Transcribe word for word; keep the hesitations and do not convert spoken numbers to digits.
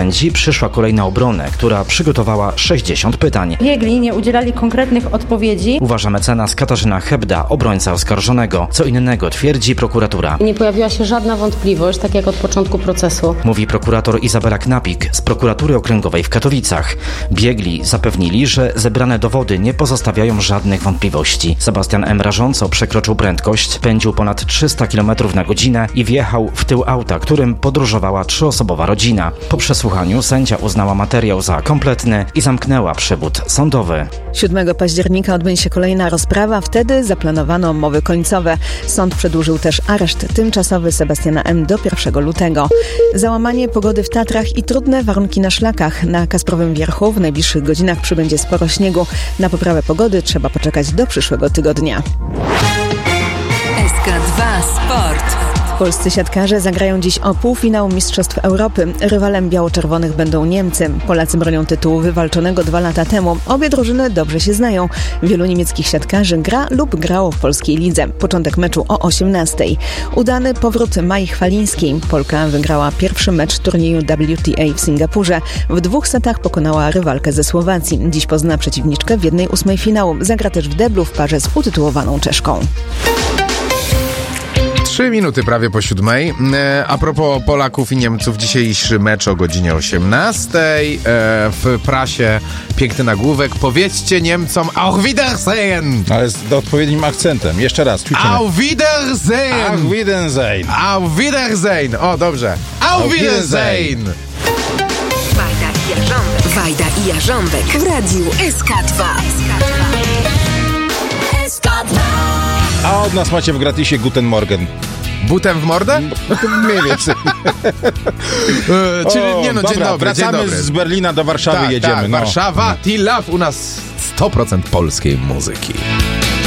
sędzi przyszła kolej na obronę, która przygotowała sześćdziesiąt pytań. Biegli nie udzielali konkretnych odpowiedzi. Uważa mecenas Katarzyna Hebda, obrońca oskarżonego. Co innego twierdzi prokuratura. Nie pojawiła się żadna wątpliwość, tak jak od początku procesu. Mówi prokurator Izabela Knapik z prokuratury okręgowej w Katowicach. Biegli zapewnili, że zebrane dowody nie pozostawiają żadnych wątpliwości. Sebastian M. rażąco przekroczył prędkość, pędził ponad trzysta kilometrów na godzinę i wjechał w tył auta, którym podróżowała trzyosobowa rodzina. Po przesłuchaniu sędzia uznała materiał za kompletny i zamknęła przewód sądowy. siódmego października odbędzie się kolejna rozprawa, wtedy zaplanowano mowy końcowe. Sąd przedłużył też areszt tymczasowy Sebastiana M. do pierwszego lutego. Załamanie pogody w Tatrach i trudne warunki na szlakach. Na Kasprowym Wierchu w najbliższych godzinach przybędzie sporo śniegu. Na poprawę pogody trzeba poczekać do przyszłego tygodnia. S K dwa Sport. Polscy siatkarze zagrają dziś o półfinał Mistrzostw Europy. Rywalem biało-czerwonych będą Niemcy. Polacy bronią tytułu wywalczonego dwa lata temu. Obie drużyny dobrze się znają. Wielu niemieckich siatkarzy gra lub grało w polskiej lidze. Początek meczu o osiemnastej. Udany powrót Mai Chwalińskiej. Polka wygrała pierwszy mecz turnieju W T A w Singapurze. W dwóch setach pokonała rywalkę ze Słowacji. Dziś pozna przeciwniczkę w jednej ósmej finału. Zagra też w deblu w parze z utytułowaną Czeszką. Trzy minuty prawie po siódmej. E, a propos Polaków i Niemców, dzisiejszy mecz o godzinie osiemnastej. E, w prasie piękny nagłówek. Powiedzcie Niemcom Auf Wiedersehen! Ale z odpowiednim akcentem. Jeszcze raz. Ćwiczymy. Auf Wiedersehen! Auf Wiedersehen! Auf Wiedersehen! O, dobrze. Auf, Auf Wiedersehen! Wajda i Jarząbek. Wajda i Jarząbek w radiu S K dwa. S K dwa. A od nas macie w gratisie Guten Morgen. Butem w mordę? Mniej więcej. e, czyli o, nie no, dobra, dzień dobry, wracamy dzień dobry. z Berlina do Warszawy, tak, jedziemy. Tak, no. Warszawa, Till Love, u nas sto procent polskiej muzyki.